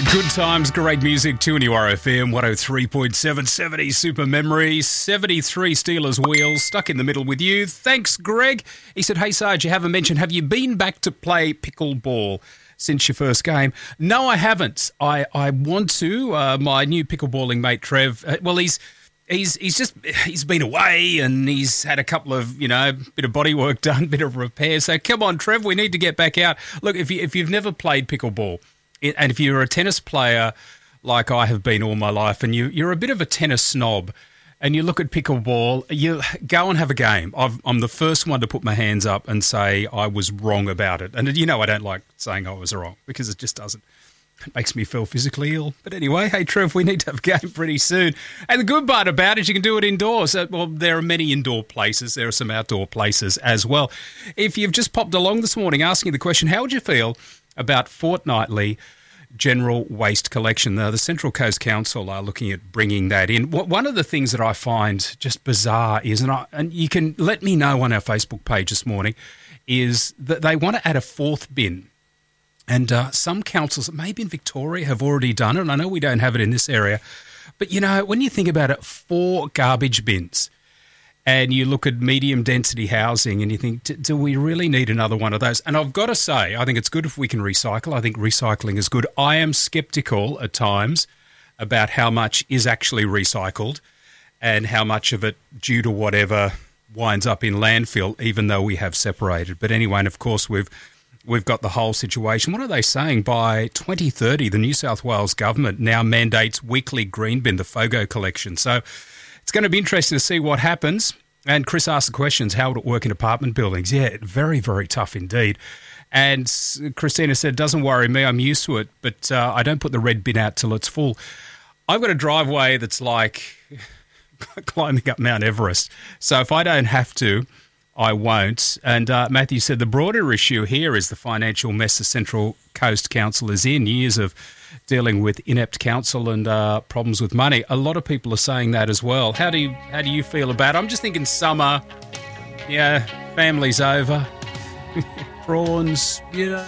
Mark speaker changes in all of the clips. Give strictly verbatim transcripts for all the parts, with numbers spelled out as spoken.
Speaker 1: Good times, great music, two N U R F M, one oh three point seven, seventy Super Memories, seventy-three Steelers Wheels, stuck in the middle with you. Thanks, Greg. He said, hey, Sarge, you haven't mentioned, have you been back to play pickleball since your first game? No, I haven't. I, I want to. Uh, my new pickleballing mate, Trev, uh, well, he's... He's he's just he's been away and he's had a couple of, you know, bit of body work done, bit of repair. So come on, Trev, we need to get back out. Look, if you if you've never played pickleball, and if you're a tennis player like I have been all my life, and you you're a bit of a tennis snob, and you look at pickleball, you go and have a game. I've, I'm the first one to put my hands up and say I was wrong about it. And you know I don't like saying I was wrong because it just doesn't. It makes me feel physically ill. But anyway, hey, Trev, we need to have a game pretty soon. And the good part about it is you can do it indoors. Well, there are many indoor places. There are some outdoor places as well. If you've just popped along this morning asking the question, how would you feel about fortnightly general waste collection? Now, the Central Coast Council are looking at bringing that in. One of the things that I find just bizarre is, and, I, and you can let me know on our Facebook page this morning, is that they want to add a fourth bin. And uh, some councils, maybe in Victoria, have already done it. And I know we don't have it in this area. But, you know, when you think about it, four garbage bins and you look at medium density housing and you think, do we really need another one of those? And I've got to say, I think it's good if we can recycle. I think recycling is good. I am sceptical at times about how much is actually recycled and how much of it, due to whatever, winds up in landfill, even though we have separated. But anyway, and of course, we've... We've got the whole situation. What are they saying? By twenty thirty, the New South Wales government now mandates weekly green bin, the FOGO collection. So it's going to be interesting to see what happens. And Chris asked the questions, how would it work in apartment buildings? Yeah, very, very tough indeed. And Christina said, doesn't worry me, I'm used to it, but uh, I don't put the red bin out till it's full. I've got a driveway that's like climbing up Mount Everest. So if I don't have to, I won't. And uh, Matthew said the broader issue here is the financial mess the Central Coast Council is in, years of dealing with inept council and uh, problems with money. A lot of people are saying that as well. How do you how do you feel about it? I'm just thinking summer, yeah, family's over, prawns, you know,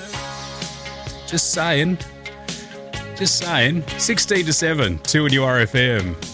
Speaker 1: just saying, just saying. sixteen to seven, two N U R F M.